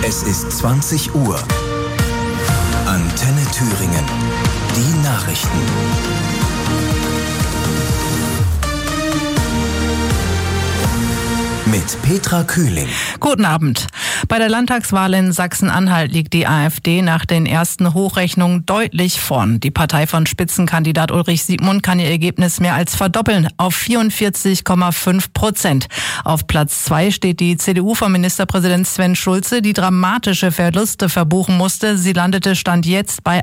Es ist 20 Uhr. Antenne Thüringen. Die Nachrichten. Mit Petra Kühling. Guten Abend. Bei der Landtagswahl in Sachsen-Anhalt liegt die AfD nach den ersten Hochrechnungen deutlich vorn. Die Partei von Spitzenkandidat Ulrich Siegmund kann ihr Ergebnis mehr als verdoppeln auf 44,5%. Auf Platz 2 steht die CDU von Ministerpräsident Sven Schulze, die dramatische Verluste verbuchen musste. Sie landete Stand jetzt bei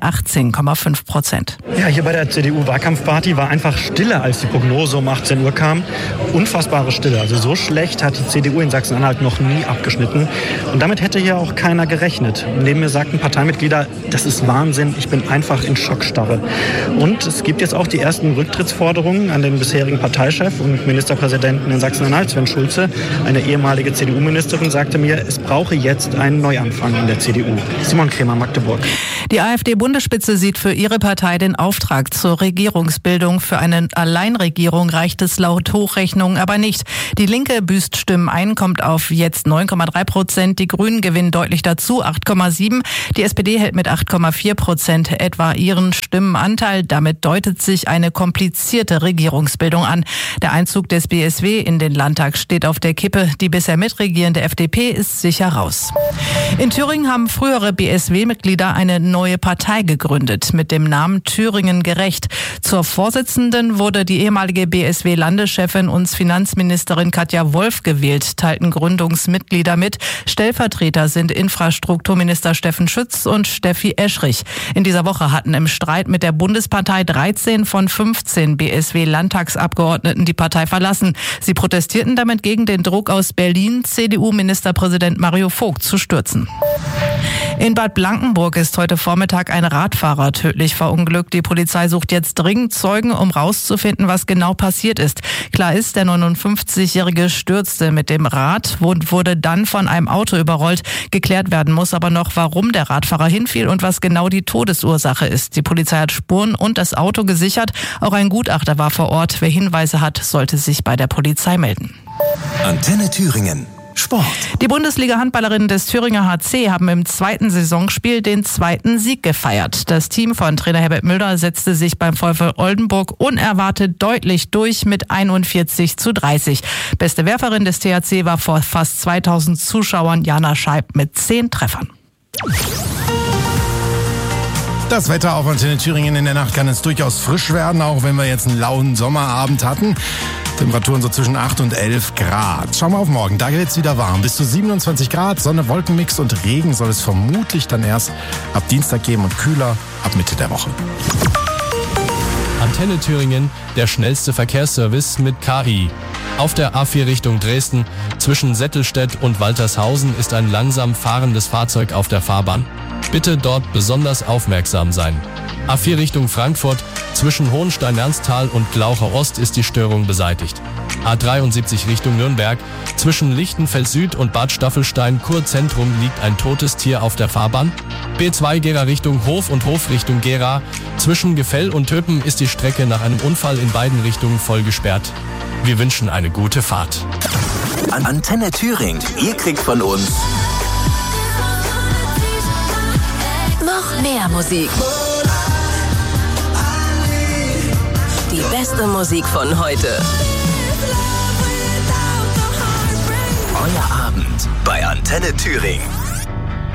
18,5%. Ja, hier bei der CDU-Wahlkampfparty war einfach Stille, als die Prognose um 18 Uhr kam. Unfassbare Stille. Also so schlecht hat die CDU in Sachsen-Anhalt noch nie abgeschnitten. Und damit hätte hier auch keiner gerechnet. Neben mir sagten Parteimitglieder, das ist Wahnsinn, ich bin einfach in Schockstarre. Und es gibt jetzt auch die ersten Rücktrittsforderungen an den bisherigen Parteichef und Ministerpräsidenten in Sachsen-Anhalt, Sven Schulze. Eine ehemalige CDU-Ministerin sagte mir, es brauche jetzt einen Neuanfang in der CDU. Simon Krämer, Magdeburg. Die AfD-Bundesspitze sieht für ihre Partei den Auftrag zur Regierungsbildung. Für eine Alleinregierung reicht es laut Hochrechnungen aber nicht. Die Linke büßt Stimmen ein, kommt auf jetzt 9,3%. Die Grünen gewinnen deutlich dazu, 8,7%. Die SPD hält mit 8,4% etwa ihren Stimmenanteil. Damit deutet sich eine komplizierte Regierungsbildung an. Der Einzug des BSW in den Landtag steht auf der Kippe. Die bisher mitregierende FDP ist sicher raus. In Thüringen haben frühere BSW-Mitglieder eine neue Partei gegründet mit dem Namen Thüringen gerecht. Zur Vorsitzenden wurde die ehemalige BSW-Landeschefin und Finanzministerin Katja Wolf gewählt, teilten Gründungsmitglieder mit. Stellvertreter sind Infrastrukturminister Steffen Schütz und Steffi Eschrich. In dieser Woche hatten im Streit mit der Bundespartei 13 von 15 BSW-Landtagsabgeordneten die Partei verlassen. Sie protestierten damit gegen den Druck aus Berlin, CDU-Ministerpräsident Mario Vogt zu stürzen. In Bad Blankenburg ist heute Vormittag ein Radfahrer tödlich verunglückt. Die Polizei sucht jetzt dringend Zeugen, um rauszufinden, was genau passiert ist. Klar ist, der 59-Jährige stürzte mit dem Rad und wurde dann von einem Auto überrollt. Geklärt werden muss aber noch, warum der Radfahrer hinfiel und was genau die Todesursache ist. Die Polizei hat Spuren und das Auto gesichert. Auch ein Gutachter war vor Ort. Wer Hinweise hat, sollte sich bei der Polizei melden. Antenne Thüringen. Sport. Die Bundesliga-Handballerinnen des Thüringer HC haben im zweiten Saisonspiel den zweiten Sieg gefeiert. Das Team von Trainer Herbert Müller setzte sich beim VfL Oldenburg unerwartet deutlich durch mit 41:30. Beste Werferin des THC war vor fast 2000 Zuschauern Jana Scheib mit 10 Treffern. Das Wetter auf Antenne Thüringen in der Nacht kann es durchaus frisch werden, auch wenn wir jetzt einen lauen Sommerabend hatten. Temperaturen so zwischen 8 und 11 Grad. Schauen wir auf morgen, da wird es wieder warm. Bis zu 27 Grad, Sonne, Wolkenmix und Regen soll es vermutlich dann erst ab Dienstag geben und kühler ab Mitte der Woche. Antenne Thüringen, der schnellste Verkehrsservice mit KI. Auf der A4 Richtung Dresden zwischen Settelstedt und Waltershausen ist ein langsam fahrendes Fahrzeug auf der Fahrbahn. Bitte dort besonders aufmerksam sein. A4 Richtung Frankfurt zwischen Hohenstein-Ernsthal und Glaucher Ost ist die Störung beseitigt. A73 Richtung Nürnberg zwischen Lichtenfels Süd und Bad Staffelstein-Kurzentrum liegt ein totes Tier auf der Fahrbahn. B2 Gera Richtung Hof und Hof Richtung Gera. Zwischen Gefell und Töpen ist die Strecke nach einem Unfall in beiden Richtungen voll gesperrt. Wir wünschen eine gute Fahrt. Antenne Thüringen. Ihr kriegt von uns noch mehr Musik. Die beste Musik von heute. Euer Abend bei Antenne Thüringen.